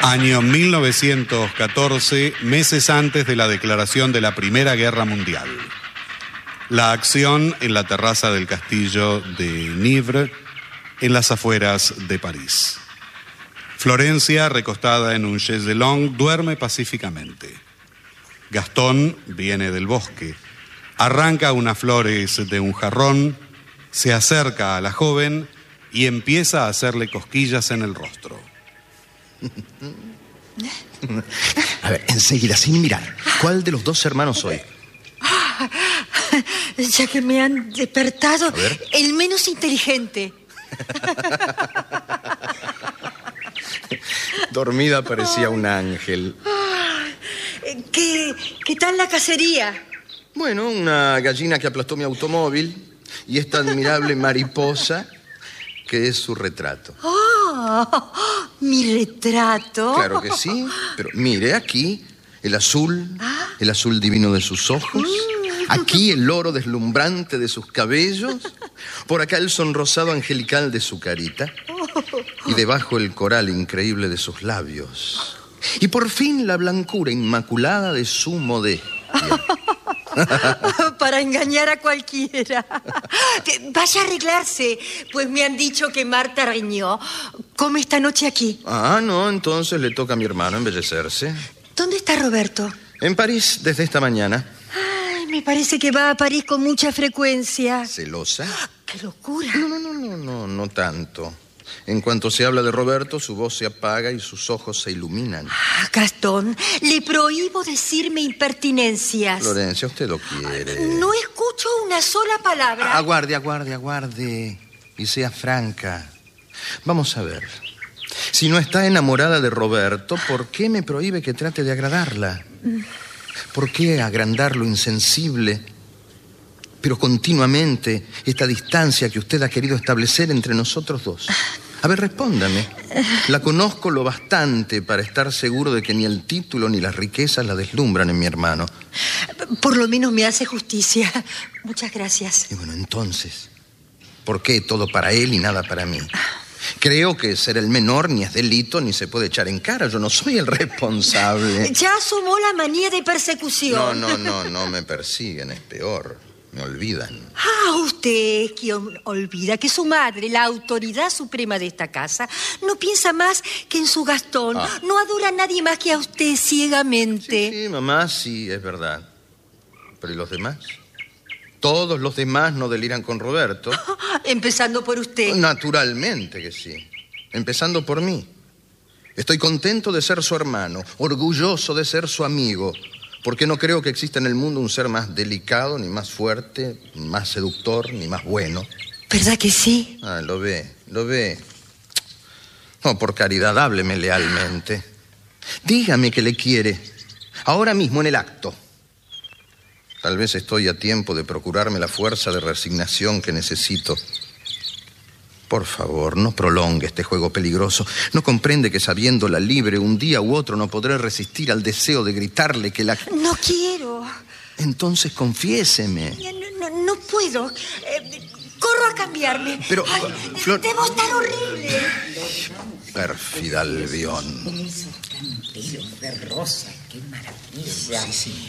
Año 1914, meses antes de la declaración de la Primera Guerra Mundial. La acción en la terraza del castillo de Nievre, en las afueras de París. Florencia, recostada en un chaise longue, duerme pacíficamente. Gastón viene del bosque, arranca unas flores de un jarrón, se acerca a la joven y empieza a hacerle cosquillas en el rostro. A ver, enseguida, sin mirar, ¿cuál de los dos hermanos soy? Ya que me han despertado, el menos inteligente. Dormida parecía un ángel. ¿Qué tal la cacería? Bueno, una gallina que aplastó mi automóvil y esta admirable mariposa que es su retrato. ¡Oh! ¿Mi retrato? Claro que sí, pero mire aquí el azul divino de sus ojos, aquí el oro deslumbrante de sus cabellos, por acá el sonrosado angelical de su carita y debajo el coral increíble de sus labios. Y por fin la blancura inmaculada de su modestia. Para engañar a cualquiera. Vaya a arreglarse, pues me han dicho que Marta Regnault come esta noche aquí. Ah, no, entonces le toca a mi hermano embellecerse. ¿Dónde está Roberto? En París, desde esta mañana. Ay, me parece que va a París con mucha frecuencia. ¿Celosa? ¡Qué locura! No tanto. En cuanto se habla de Roberto, su voz se apaga y sus ojos se iluminan. Gastón, le prohíbo decirme impertinencias. Florencia, usted lo quiere. No escucho una sola palabra. Aguarde. Y sea franca. Vamos a ver. Si no está enamorada de Roberto, ¿por qué me prohíbe que trate de agradarla? ¿Por qué agrandar lo insensible? Pero continuamente esta distancia que usted ha querido establecer entre nosotros dos. A ver, respóndame. La conozco lo bastante para estar seguro de que ni el título ni las riquezas la deslumbran en mi hermano. Por lo menos me hace justicia. Muchas gracias. Y bueno, entonces, ¿por qué todo para él y nada para mí? Creo que ser el menor ni es delito ni se puede echar en cara. Yo no soy el responsable. Ya asomó la manía de persecución. No me persiguen, es peor. Me olvidan. Usted es quien olvida que su madre, la autoridad suprema de esta casa, no piensa más que en su Gastón. No adora a nadie más que a usted ciegamente. Sí, mamá, sí, es verdad. Pero ¿y los demás? Todos los demás no deliran con Roberto. Empezando por usted. Naturalmente que sí. Empezando por mí. Estoy contento de ser su hermano, orgulloso de ser su amigo, porque no creo que exista en el mundo un ser más delicado, ni más fuerte, más seductor, ni más bueno. ¿Verdad que sí? Lo ve. No, por caridad, hábleme lealmente. Dígame que le quiere, ahora mismo en el acto. Tal vez estoy a tiempo de procurarme la fuerza de resignación que necesito. Por favor, no prolongue este juego peligroso. ¿No comprende que sabiéndola libre un día u otro no podré resistir al deseo de gritarle que la... No quiero. Entonces confiéseme. No puedo. Corro a cambiarme. Pero, debo estar horrible. Pérfida Albión. Esos canteros de rosa, qué maravilla. Sí.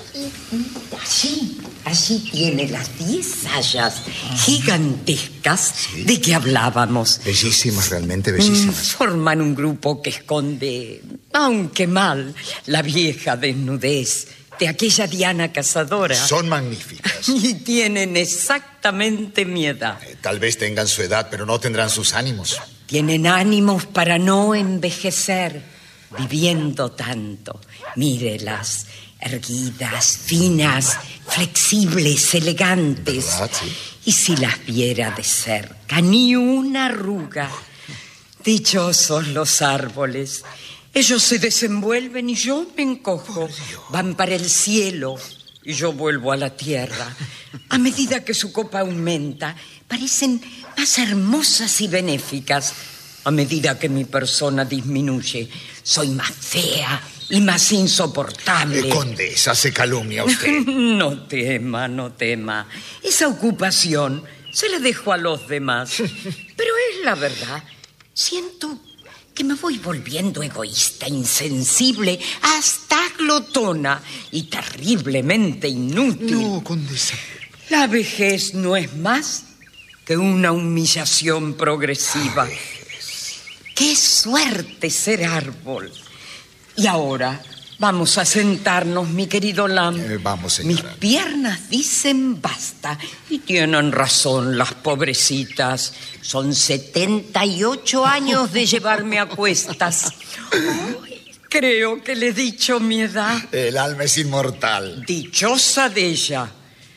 Allí tiene las 10 sayas gigantescas de que hablábamos. Bellísimas, realmente bellísimas. Forman un grupo que esconde, aunque mal, la vieja desnudez de aquella Diana cazadora. Son magníficas. Y tienen exactamente mi edad. Tal vez tengan su edad, pero no tendrán sus ánimos. Tienen ánimos para no envejecer, viviendo tanto. Mírelas, erguidas, finas, flexibles, elegantes. ¿Verdad? Sí. Y si las viera de cerca, ni una arruga. Dichosos los árboles. Ellos se desenvuelven y yo me encojo. Van para el cielo y yo vuelvo a la tierra. A medida que su copa aumenta, parecen más hermosas y benéficas. A medida que mi persona disminuye, soy más fea y más insoportable. Condesa, se calumnia usted. No tema. Esa ocupación se la dejo a los demás. Pero es la verdad. Siento que me voy volviendo egoísta, insensible, hasta glotona y terriblemente inútil. No, condesa. La vejez no es más que una humillación progresiva. ¡Qué suerte ser árbol! Y ahora vamos a sentarnos, mi querido Lamb. Vamos, señora. Mis piernas dicen basta. Y tienen razón las pobrecitas. Son 78 años de llevarme a cuestas. Ay, creo que le he dicho mi edad. El alma es inmortal. Dichosa de ella.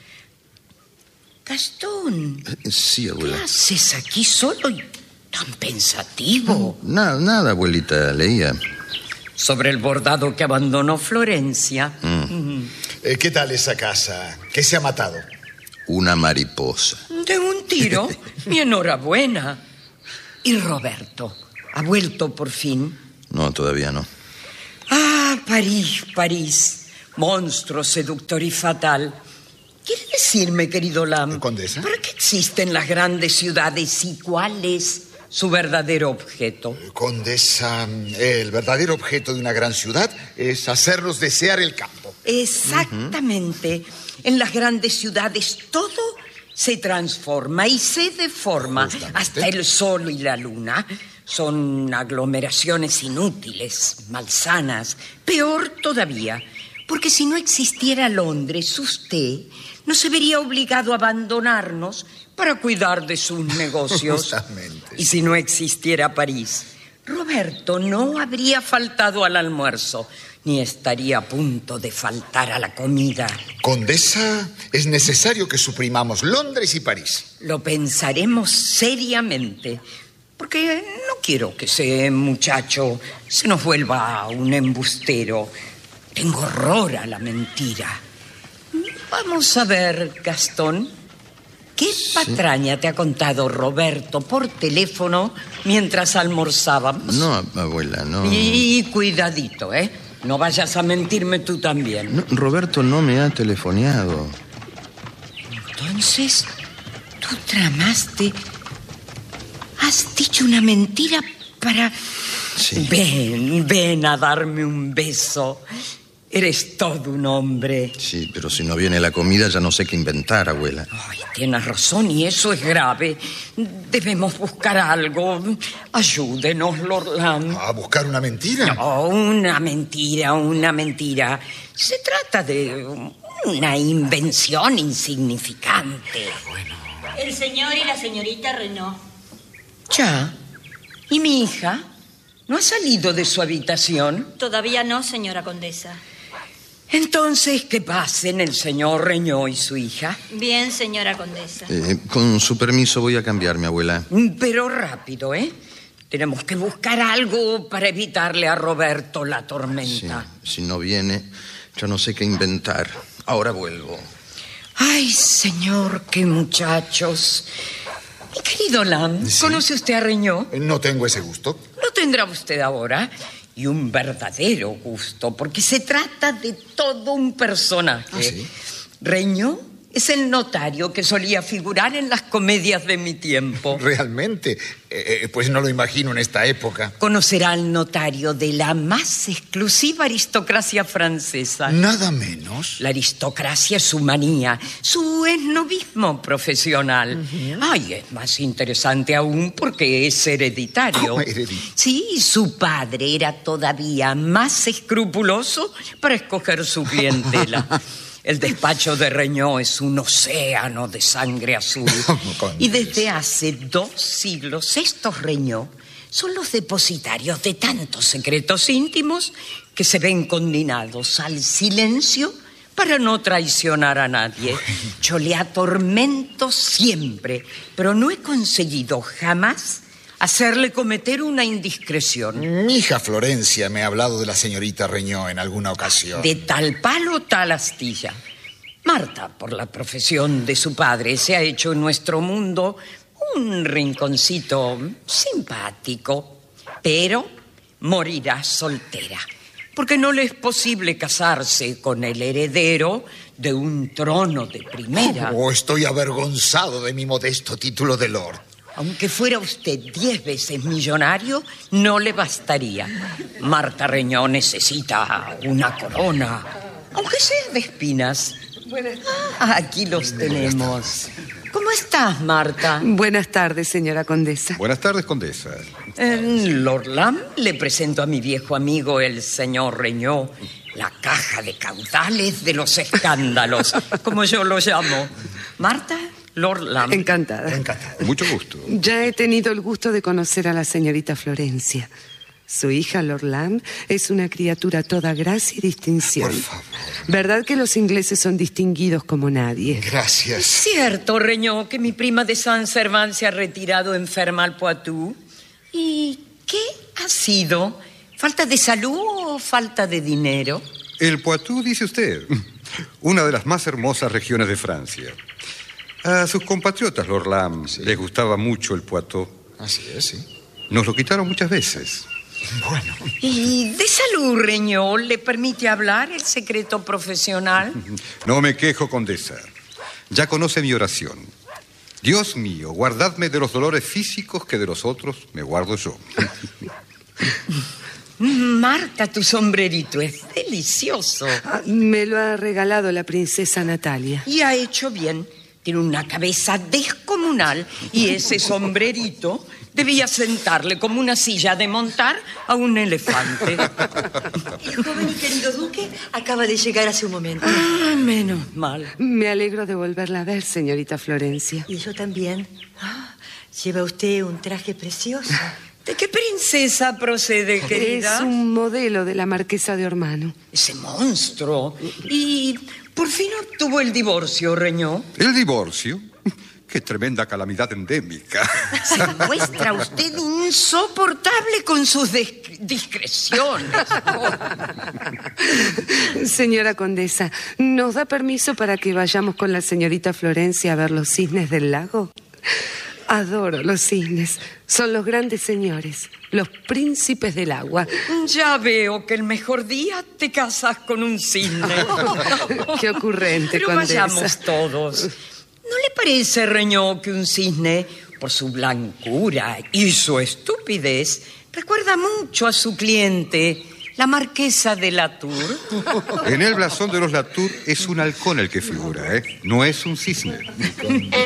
Gastón, Sí, ¿qué abuela. haces aquí solo y tan pensativo? Nada, abuelita, leía. Sobre el bordado que abandonó Florencia. ¿Qué tal esa casa? ¿Qué se ha matado? Una mariposa. De un tiro. Mi enhorabuena. ¿Y Roberto? ¿Ha vuelto por fin? No, todavía no. Ah, París. Monstruo seductor y fatal. ¿Quiere decirme, querido Lamb, Condesa? ¿para qué existen las grandes ciudades y cuál es su verdadero objeto? Condesa, el verdadero objeto de una gran ciudad es hacernos desear el campo. Exactamente. En las grandes ciudades todo se transforma y se deforma. Justamente. Hasta el sol y la luna son aglomeraciones inútiles, malsanas. Peor todavía, porque si no existiera Londres, usted no se vería obligado a abandonarnos para cuidar de sus negocios. Justamente. Y si no existiera París, Roberto no habría faltado al almuerzo, ni estaría a punto de faltar a la comida. Condesa, es necesario que suprimamos Londres y París. Lo pensaremos seriamente, porque no quiero que ese muchacho se nos vuelva un embustero. Tengo horror a la mentira. Vamos a ver, Gastón. ¿Qué patraña te ha contado Roberto por teléfono mientras almorzábamos? No, abuela, no. Y cuidadito, ¿eh? No vayas a mentirme tú también. No, Roberto no me ha telefoneado. Entonces, tú tramaste... Has dicho una mentira para... Sí. Ven a darme un beso. Eres todo un hombre. Sí, pero si no viene la comida ya no sé qué inventar, abuela. Ay, tienes razón y eso es grave. Debemos buscar algo. Ayúdenos, Lord Lamb. ¿A buscar una mentira? No, una mentira. Se trata de una invención insignificante. El señor y la señorita Renaud. Ya. ¿Y mi hija? ¿No ha salido de su habitación? Todavía no, señora condesa. Entonces, que pasen el señor Renaud y su hija. Bien, señora condesa. Con su permiso voy a cambiarme, abuela. Pero rápido, ¿eh? Tenemos que buscar algo para evitarle a Roberto la Sí, tormenta. si no viene, ya no sé qué inventar. Ahora vuelvo. Ay, señor, qué muchachos. Mi querido Lamb, Sí. ¿conoce usted a Renaud? No tengo ese gusto. Lo tendrá usted ahora. Y un verdadero gusto, porque se trata de todo un personaje. ¿Ah, sí? Renaud es el notario que solía figurar en las comedias de mi tiempo. Realmente, pues no lo imagino en esta época. Conocerá al notario de la más exclusiva aristocracia francesa. Nada menos. La aristocracia es su manía, su esnobismo profesional. Ay, es más interesante aún porque es hereditario. ¿Cómo hereditario? Sí, su padre era todavía más escrupuloso para escoger su clientela. El despacho de Renaud es un océano de sangre azul. Y desde hace 2 siglos estos Renaud son los depositarios de tantos secretos íntimos que se ven condenados al silencio para no traicionar a nadie. Yo le atormento siempre, pero no he conseguido jamás hacerle cometer una indiscreción. Mi hija Florencia me ha hablado de la señorita Renaud en alguna ocasión. De tal palo, tal astilla. Marta, por la profesión de su padre, se ha hecho en nuestro mundo un rinconcito simpático, pero morirá soltera, porque no le es posible casarse con el heredero de un trono de primera. Oh, estoy avergonzado de mi modesto título de lord. Aunque fuera usted 10 veces millonario, no le bastaría. Marta Reñó necesita una corona, aunque sea de espinas. Aquí los tenemos. ¿Cómo estás, Marta? Buenas tardes, señora condesa. Buenas tardes, condesa. Lord Lamb, le presento a mi viejo amigo, el señor Reñó, la caja de caudales de los escándalos, como yo lo llamo. Marta, Lord Lamb. Encantada. Mucho gusto. Ya he tenido el gusto de conocer a la señorita Florencia. Su hija, Lord Lamb, es una criatura toda gracia y distinción. Por favor. ¿Verdad que los ingleses son distinguidos como nadie? Gracias. Cierto, Reñó, que mi prima de Saint-Servant se ha retirado enferma al Poitou. ¿Y qué ha sido? ¿Falta de salud o falta de dinero? El Poitou, dice usted, una de las más hermosas regiones de Francia. A sus compatriotas, Lord Lamb, les gustaba mucho el Poitou. Así es, sí. Nos lo quitaron muchas veces. Bueno. ¿Y de salud, Reñó, le permite hablar el secreto profesional? No me quejo, condesa. Ya conoce mi oración. Dios mío, guardadme de los dolores físicos que de los otros me guardo yo. Marta, tu sombrerito es delicioso. Me lo ha regalado la princesa Natalia. Y ha hecho bien. Tiene una cabeza descomunal y ese sombrerito debía sentarle como una silla de montar a un elefante. El joven y querido duque acaba de llegar hace un momento. Menos mal. Me alegro de volverla a ver, señorita Florencia. Y yo también. Lleva usted un traje precioso. ¿De qué princesa procede, querida? Es un modelo de la marquesa de Ormano. Ese monstruo. Y por fin obtuvo el divorcio, Reñó. ¿El divorcio? ¡Qué tremenda calamidad endémica! Se muestra usted insoportable con sus discreciones. Señora condesa, ¿nos da permiso para que vayamos con la señorita Florencia a ver los cisnes del lago? Adoro los cisnes. Son los grandes señores, los príncipes del agua. Ya veo que el mejor día te casas con un cisne. Qué ocurrente, Pero condesa. vayamos todos. ¿No le parece, Reñó, que un cisne, por su blancura y su estupidez, recuerda mucho a su cliente, la marquesa de Latour? En el blasón de los Latour es un halcón el que figura, ¿eh? No es un cisne.